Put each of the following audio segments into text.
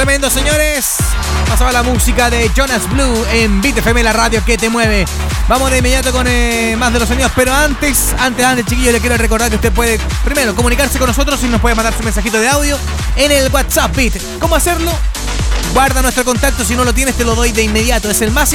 Tremendo, señores. Pasaba la música de Jonas Blue en Beat FM, la radio que te mueve. Vamos de inmediato con más de los sonidos, pero antes, chiquillos, le quiero recordar que usted puede, primero, comunicarse con nosotros y nos puede mandar su mensajito de audio en el WhatsApp Beat. ¿Cómo hacerlo? Guarda nuestro contacto, si no lo tienes te lo doy de inmediato. Es el más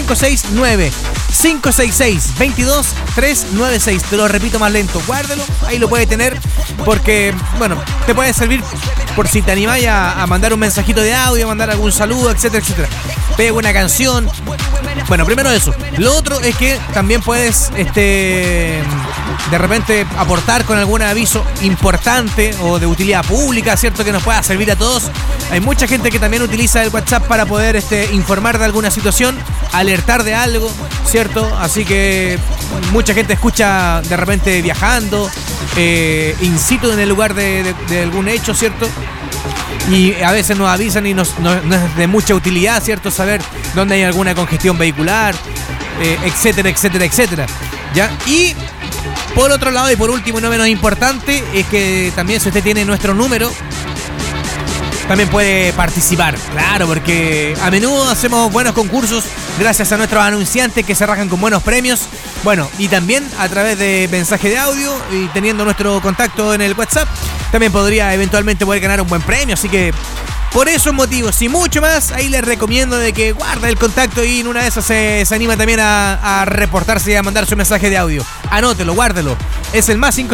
569-566-22396. Te lo repito más lento, guárdalo, ahí lo puede tener. Porque, bueno, te puede servir por si te animáis a mandar un mensajito de audio, a mandar algún saludo, etcétera, etcétera. Pega una canción. Bueno, primero eso. Lo otro es que también puedes de repente aportar con algún aviso importante o de utilidad pública, ¿cierto? Que nos pueda servir a todos. Hay mucha gente que también utiliza el WhatsApp para poder informar de alguna situación, alertar de algo, ¿cierto? Así que mucha gente escucha de repente viajando, in situ en el lugar de algún hecho, ¿cierto? Y a veces nos avisan y no es de mucha utilidad, ¿cierto? Saber dónde hay alguna congestión vehicular, etcétera, etcétera, etcétera. ¿Ya? Y por otro lado, y por último y no menos importante, es que también si usted tiene nuestro número, también puede participar, claro, porque a menudo hacemos buenos concursos gracias a nuestros anunciantes que se rajan con buenos premios. Bueno, y también a través de mensaje de audio y teniendo nuestro contacto en el WhatsApp, también podría eventualmente poder ganar un buen premio. Así que por esos motivos y mucho más, ahí les recomiendo de que guarde el contacto y en una de esas se anima también a reportarse y a mandar su mensaje de audio. Anótelo, guárdelo. Es el más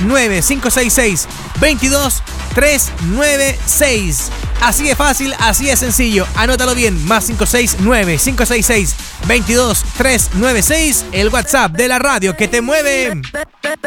569-566-22396. Así de fácil, así de sencillo. Anótalo bien, más 569-566-22396. El WhatsApp de la radio que te mueve.